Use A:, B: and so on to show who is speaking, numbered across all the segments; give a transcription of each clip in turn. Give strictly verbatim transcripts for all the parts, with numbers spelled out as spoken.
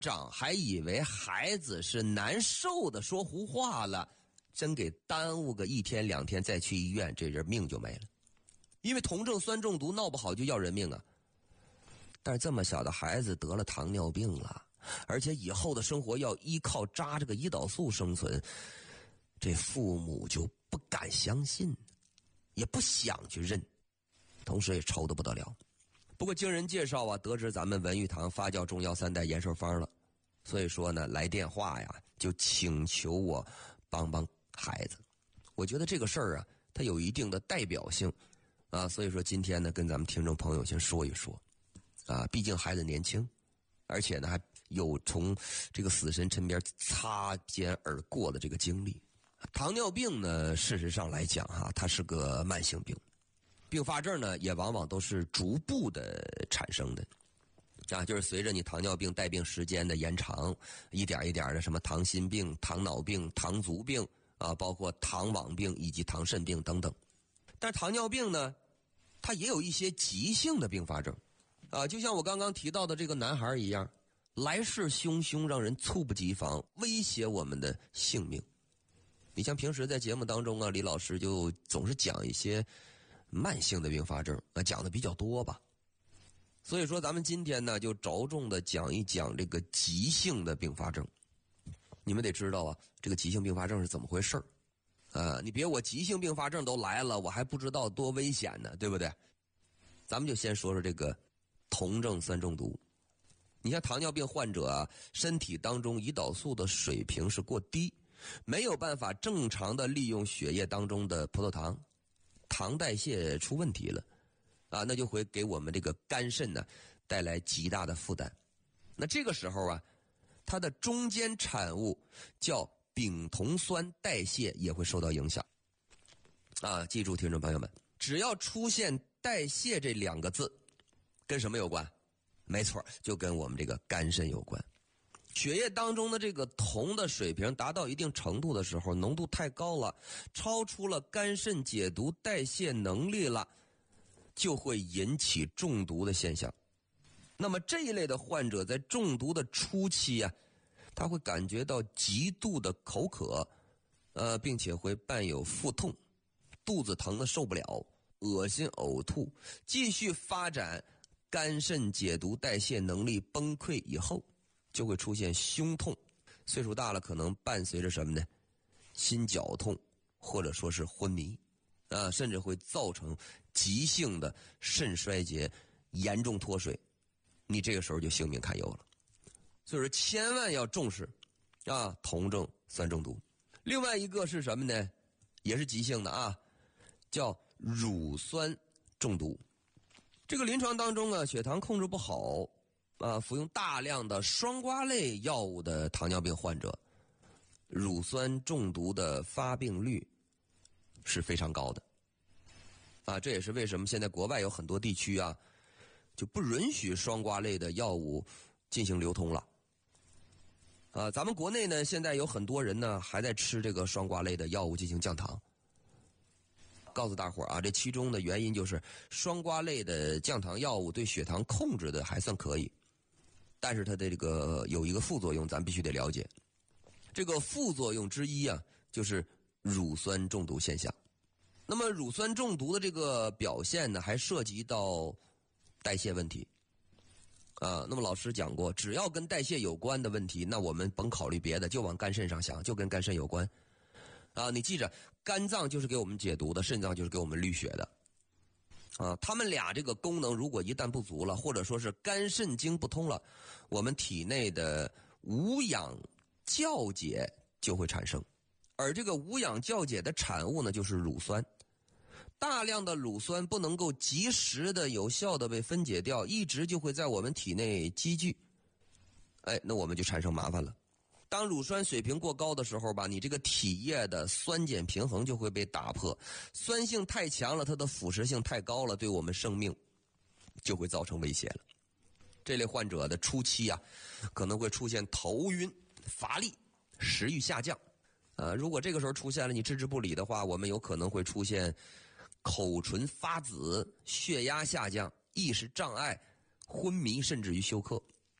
A: 长还以为孩子是难受的说胡话了，真给耽误个一天两天再去医院，这人命就没了。因为酮症酸中毒闹不好就要人命啊。但是这么小的孩子得了糖尿病了，而且以后的生活要依靠扎这个胰岛素生存，这父母就不敢相信，也不想去认，同时也愁得不得了。不过经人介绍啊，得知咱们文玉堂发酵中药三代延寿方了，所以说呢，来电话呀，就请求我帮帮孩子。我觉得这个事儿啊，它有一定的代表性啊，所以说今天呢，跟咱们听众朋友先说一说啊，毕竟孩子年轻，而且呢还有从这个死神身边擦肩而过的这个经历。糖尿病呢，事实上来讲哈、啊，它是个慢性病。并发症呢，也往往都是逐步的产生的，啊，就是随着你糖尿病带病时间的延长，一点一点的什么糖心病、糖脑病、糖足病啊，包括糖网病以及糖肾病等等。但是糖尿病呢，它也有一些急性的并发症，啊，就像我刚刚提到的这个男孩一样，来势汹汹，让人猝不及防，威胁我们的性命。你像平时在节目当中啊，李老师就总是讲一些慢性的并发症啊，讲的比较多吧。所以说咱们今天呢，就着重的讲一讲这个急性的并发症。你们得知道啊，这个急性并发症是怎么回事儿。呃，你别我急性并发症都来了，我还不知道多危险呢，对不对？咱们就先说说这个酮症酸中毒。你像糖尿病患者啊，身体当中胰岛素的水平是过低，没有办法正常的利用血液当中的葡萄糖，糖代谢出问题了啊，那就会给我们这个肝肾呢带来极大的负担。那这个时候啊，它的中间产物叫丙酮酸代谢也会受到影响啊。记住听众朋友们，只要出现代谢这两个字，跟什么有关？没错，就跟我们这个肝肾有关。血液当中的这个酮的水平达到一定程度的时候，浓度太高了，超出了肝肾解毒代谢能力了，就会引起中毒的现象。那么这一类的患者在中毒的初期啊，他会感觉到极度的口渴，呃，并且会伴有腹痛，肚子疼得受不了，恶心呕吐，继续发展肝肾解毒代谢能力崩溃以后，就会出现胸痛，岁数大了可能伴随着什么呢？心绞痛，或者说是昏迷啊，甚至会造成急性的肾衰竭，严重脱水，你这个时候就性命堪忧了。所以说千万要重视啊，酮症酸中毒。另外一个是什么呢？也是急性的啊，叫乳酸中毒。这个临床当中啊，血糖控制不好啊，服用大量的双胍类药物的糖尿病患者，乳酸中毒的发病率是非常高的啊。这也是为什么现在国外有很多地区啊，就不允许双胍类的药物进行流通了啊。咱们国内呢，现在有很多人呢还在吃这个双胍类的药物进行降糖。告诉大伙啊，这其中的原因就是双胍类的降糖药物对血糖控制的还算可以，但是它的这个有一个副作用，咱必须得了解。这个副作用之一啊，就是乳酸中毒现象。那么乳酸中毒的这个表现呢，还涉及到代谢问题啊。那么老师讲过，只要跟代谢有关的问题，那我们甭考虑别的，就往肝肾上想，就跟肝肾有关啊。你记着，肝脏就是给我们解毒的，肾脏就是给我们滤血的啊。他们俩这个功能如果一旦不足了，或者说是肝肾经不通了，我们体内的无氧酵解就会产生，而这个无氧酵解的产物呢，就是乳酸。大量的乳酸不能够及时的有效的被分解掉，一直就会在我们体内积聚，哎，那我们就产生麻烦了。当乳酸水平过高的时候吧，你这个体液的酸碱平衡就会被打破，酸性太强了，它的腐蚀性太高了，对我们生命就会造成威胁了。这类患者的初期啊，可能会出现头晕、乏力、食欲下降。呃，如果这个时候出现了你置之不理的话，我们有可能会出现口唇发紫、血压下降、意识障碍、昏迷，甚至于休克。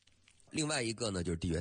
A: 另外一个呢就是地约